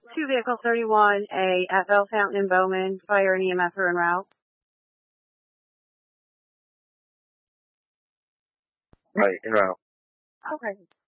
2 vehicle 31A at Bell Fountain in Bowman. Fire and EMS are en route. Right, en route. Okay.